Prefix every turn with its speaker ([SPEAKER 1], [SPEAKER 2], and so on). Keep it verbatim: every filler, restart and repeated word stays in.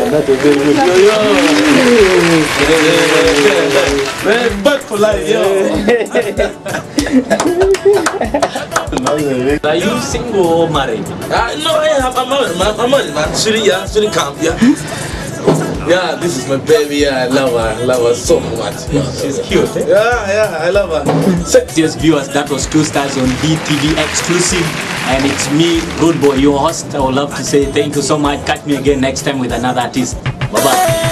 [SPEAKER 1] Not a very good. Yo, yo. Man, back for life, yo.
[SPEAKER 2] Are you single or married?
[SPEAKER 1] Uh, no, I am. I'm married, man. I'm married, man. Shuri, yeah. Shuri camp, yeah. Yeah, this is my baby. Yeah, I love her. I love her so much. Yeah.
[SPEAKER 2] She's cute, eh?
[SPEAKER 1] Yeah, yeah, I love her.
[SPEAKER 2] Yes, viewers, that was Two Stars on D T V exclusive. And it's me, Rude Boy, your host. I would love to say thank you so much. Catch me again next time with another artist. Bye-bye.